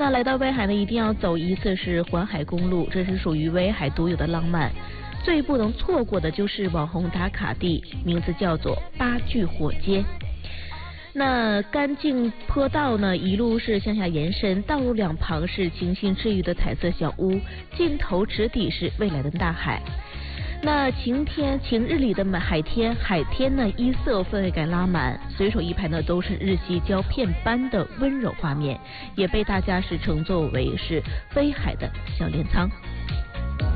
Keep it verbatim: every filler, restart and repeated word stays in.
那来到威海呢，一定要走一次是环海公路，这是属于威海独有的浪漫。最不能错过的就是网红打卡地，名字叫做八具火街。那干净坡道呢，一路是向下延伸，道路两旁是清新治愈的彩色小屋，尽头直抵是未来的大海。那晴天晴日里的海天，海天呢一色氛围感拉满，随手一拍呢都是日系胶片般的温柔画面，也被大家是称作为是威海的小镰仓。